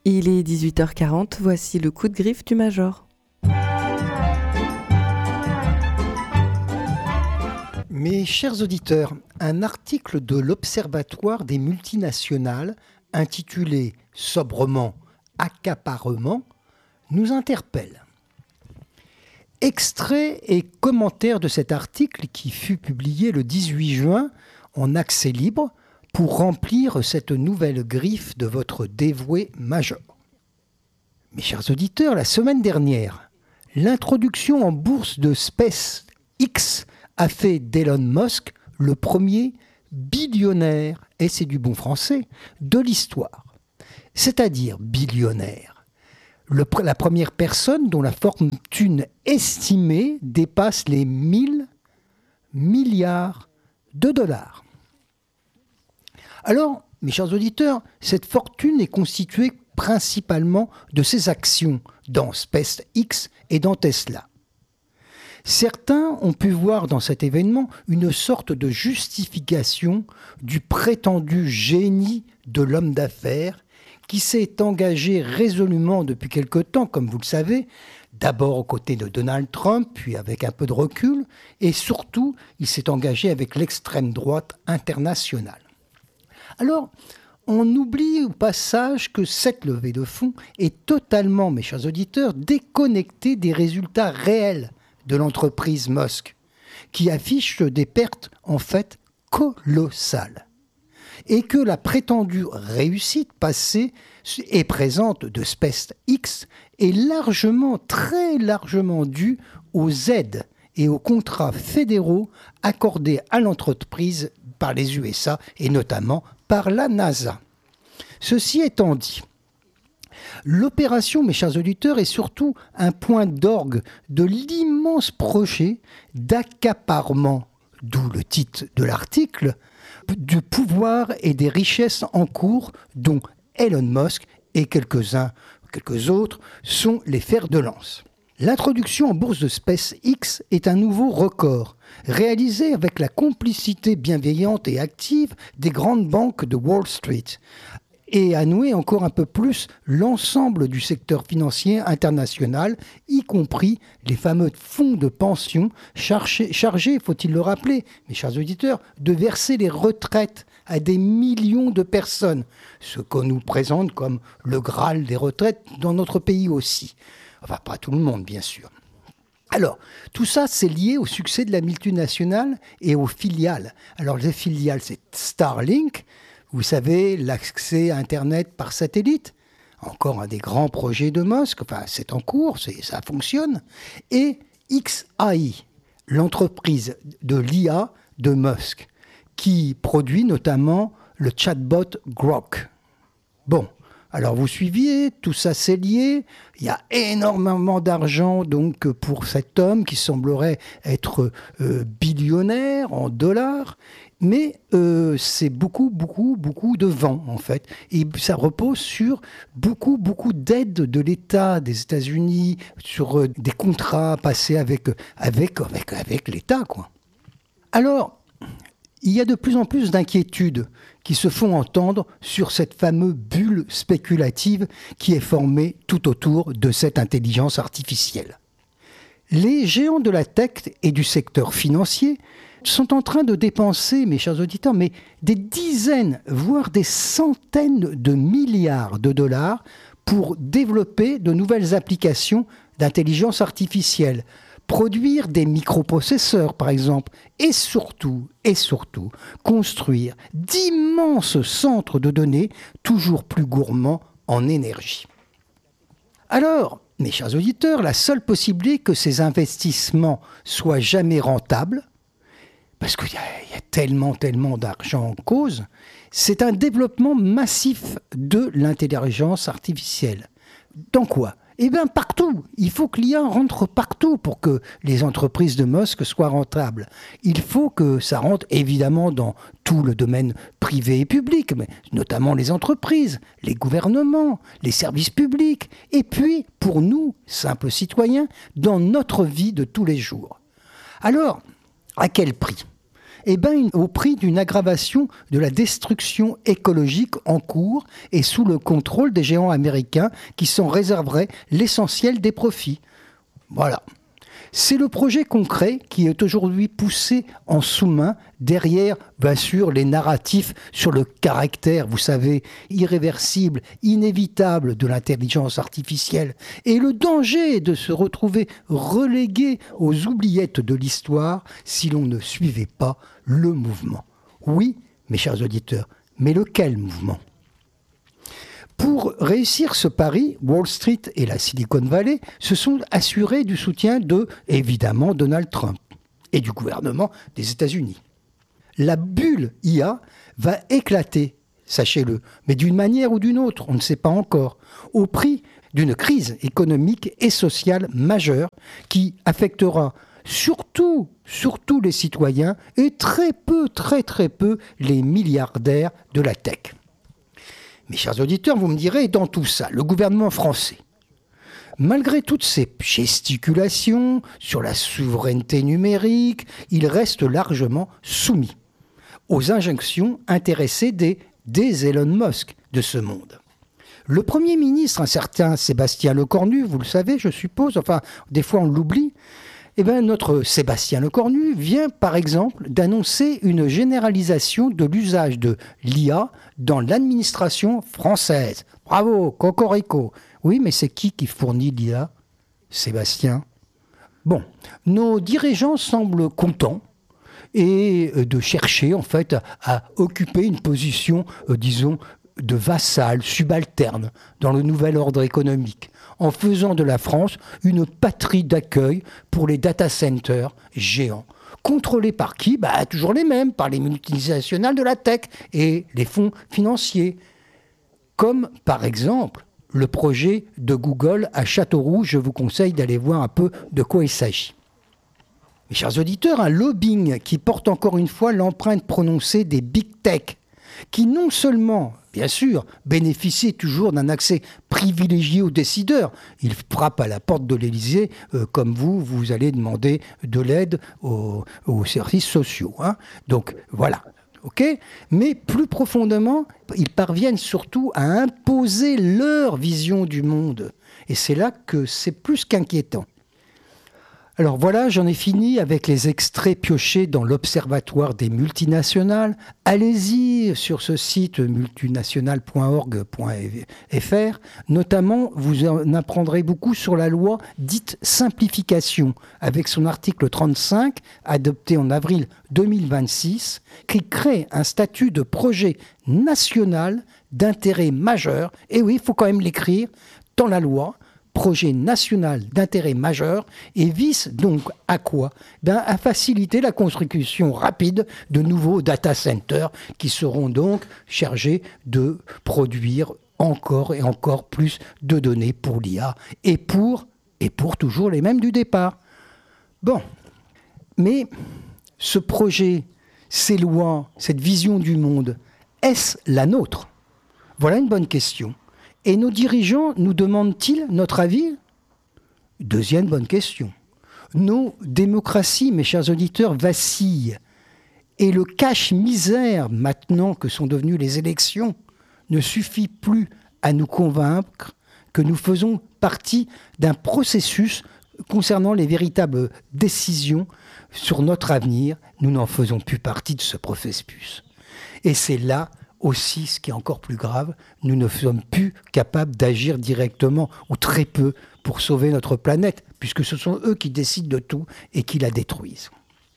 Il est 18h40, voici le coup de griffe du Major. Mes chers auditeurs, un article de l'Observatoire des multinationales intitulé sobrement « Accaparement » nous interpelle. Extrait et commentaire de cet article qui fut publié le 18 juin en accès libre pour remplir cette nouvelle griffe de votre dévoué Major. Mes chers auditeurs, la semaine dernière, l'introduction en bourse de SpaceX a fait d'Elon Musk le premier billionnaire, et c'est du bon français, de l'histoire. C'est-à-dire billionnaire. La première personne dont la fortune estimée dépasse les 1000 milliards de dollars. Alors, mes chers auditeurs, cette fortune est constituée principalement de ses actions dans SpaceX et dans Tesla. Certains ont pu voir dans cet événement une sorte de justification du prétendu génie de l'homme d'affaires qui s'est engagé résolument depuis quelque temps, comme vous le savez, d'abord aux côtés de Donald Trump, puis avec un peu de recul, et surtout, il s'est engagé avec l'extrême droite internationale. Alors, on oublie au passage que cette levée de fonds est totalement, mes chers auditeurs, déconnectée des résultats réels de l'entreprise Musk, qui affiche des pertes en fait colossales. Et que la prétendue réussite passée et présente de SpaceX est largement, très largement due aux aides et aux contrats fédéraux accordés à l'entreprise par les USA et notamment par la NASA. Ceci étant dit, l'opération, mes chers auditeurs, est surtout un point d'orgue de l'immense projet d'accaparement, d'où le titre de l'article, du pouvoir et des richesses en cours dont Elon Musk et quelques autres sont les fers de lance. L'introduction en bourse de SpaceX est un nouveau record, réalisé avec la complicité bienveillante et active des grandes banques de Wall Street, et a noué encore un peu plus l'ensemble du secteur financier international, y compris les fameux fonds de pension chargés, faut-il le rappeler, mes chers auditeurs, de verser les retraites à des millions de personnes, ce qu'on nous présente comme le Graal des retraites dans notre pays aussi. Enfin, pas tout le monde, bien sûr. Alors, tout ça, c'est lié au succès de la multinationale et aux filiales. Alors, les filiales, c'est Starlink, vous savez, l'accès à Internet par satellite, encore un des grands projets de Musk, enfin, c'est en cours, ça fonctionne, et xAI, l'entreprise de l'IA de Musk, qui produit notamment le chatbot Grok. Bon. Alors vous suiviez, tout ça c'est lié, il y a énormément d'argent donc pour cet homme qui semblerait être billionnaire en dollars, mais c'est beaucoup de vent en fait. Et ça repose sur beaucoup d'aides de l'État des États-Unis, sur des contrats passés avec l'État, quoi. Alors, il y a de plus en plus d'inquiétudes qui se font entendre sur cette fameuse bulle spéculative qui est formée tout autour de cette intelligence artificielle. Les géants de la tech et du secteur financier sont en train de dépenser, mes chers auditeurs, mais des dizaines, voire des centaines de milliards de dollars pour développer de nouvelles applications d'intelligence artificielle, produire des microprocesseurs, par exemple, et surtout, construire d'immenses centres de données toujours plus gourmands en énergie. Alors, mes chers auditeurs, la seule possibilité que ces investissements soient jamais rentables, parce qu'il y a tellement d'argent en cause, c'est un développement massif de l'intelligence artificielle. Dans quoi ? Eh bien, partout. Il faut que l'IA rentre partout pour que les entreprises de Musk soient rentables. Il faut que ça rentre évidemment dans tout le domaine privé et public, mais notamment les entreprises, les gouvernements, les services publics, et puis, pour nous, simples citoyens, dans notre vie de tous les jours. Alors, à quel prix ? Au prix d'une aggravation de la destruction écologique en cours et sous le contrôle des géants américains qui s'en réserveraient l'essentiel des profits. Voilà. C'est le projet concret qui est aujourd'hui poussé en sous-main derrière, bien sûr, les narratifs sur le caractère, vous savez, irréversible, inévitable de l'intelligence artificielle et le danger de se retrouver relégué aux oubliettes de l'histoire si l'on ne suivait pas le mouvement. Oui, mes chers auditeurs, mais lequel mouvement ? Pour réussir ce pari, Wall Street et la Silicon Valley se sont assurés du soutien de, évidemment, Donald Trump et du gouvernement des États-Unis. La bulle IA va éclater, sachez-le, mais d'une manière ou d'une autre, on ne sait pas encore, au prix d'une crise économique et sociale majeure qui affectera surtout les citoyens et très peu les milliardaires de la tech. Mes chers auditeurs, vous me direz, dans tout ça, le gouvernement français, malgré toutes ces gesticulations sur la souveraineté numérique, il reste largement soumis aux injonctions intéressées des Elon Musk de ce monde. Le Premier ministre, un certain Sébastien Lecornu, vous le savez, je suppose, enfin, des fois on l'oublie, notre Sébastien Lecornu vient, par exemple, d'annoncer une généralisation de l'usage de l'IA dans l'administration française. Bravo, cocorico. Oui, mais c'est qui fournit l'IA, Sébastien ? Bon, nos dirigeants semblent contents et de chercher, en fait, à occuper une position, disons, de vassal, subalterne dans le nouvel ordre économique, en faisant de la France une patrie d'accueil pour les data centers géants. Contrôlés par qui ? Toujours les mêmes, par les multinationales de la tech et les fonds financiers. Comme, par exemple, le projet de Google à Châteauroux. Je vous conseille d'aller voir un peu de quoi il s'agit. Mes chers auditeurs, un lobbying qui porte encore une fois l'empreinte prononcée des big tech, qui non seulement, bien sûr, bénéficie toujours d'un accès privilégié aux décideurs. Il frappe à la porte de l'Élysée, comme vous allez demander de l'aide aux services sociaux. Donc voilà, ok ? Mais plus profondément, ils parviennent surtout à imposer leur vision du monde. Et c'est là que c'est plus qu'inquiétant. Alors voilà, j'en ai fini avec les extraits piochés dans l'Observatoire des multinationales. Allez-y sur ce site multinational.org.fr. Notamment, vous en apprendrez beaucoup sur la loi dite simplification, avec son article 35, adopté en avril 2026, qui crée un statut de projet national d'intérêt majeur. Et oui, il faut quand même l'écrire dans la loi. Projet national d'intérêt majeur et vise donc à quoi ? À faciliter la construction rapide de nouveaux data centers qui seront donc chargés de produire encore et encore plus de données pour l'IA et pour toujours les mêmes du départ. Bon, mais ce projet, ces lois, cette vision du monde, est-ce la nôtre ? Voilà une bonne question. Et nos dirigeants nous demandent-ils notre avis ? Deuxième bonne question. Nos démocraties, mes chers auditeurs, vacillent. Et le cache-misère, maintenant que sont devenues les élections, ne suffit plus à nous convaincre que nous faisons partie d'un processus concernant les véritables décisions sur notre avenir. Nous n'en faisons plus partie de ce processus. Et c'est là aussi, ce qui est encore plus grave, nous ne sommes plus capables d'agir directement ou très peu pour sauver notre planète, puisque ce sont eux qui décident de tout et qui la détruisent.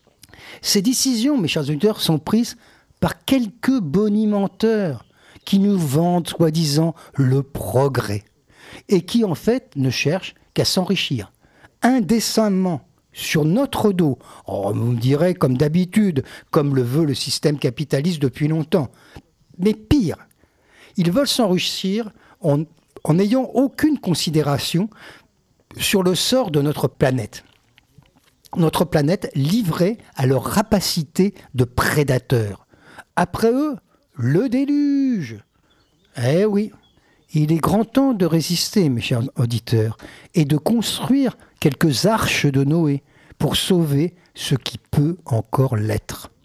Ces décisions, mes chers auditeurs, sont prises par quelques bonimenteurs qui nous vendent, soi-disant, le progrès et qui, en fait, ne cherchent qu'à s'enrichir indécemment sur notre dos. Oh, vous me direz, comme d'habitude, comme le veut le système capitaliste depuis longtemps. Mais pire, ils veulent s'enrichir en n'ayant aucune considération sur le sort de notre planète. Notre planète livrée à leur rapacité de prédateurs. Après eux, le déluge. Eh oui, il est grand temps de résister, mes chers auditeurs, et de construire quelques arches de Noé pour sauver ce qui peut encore l'être.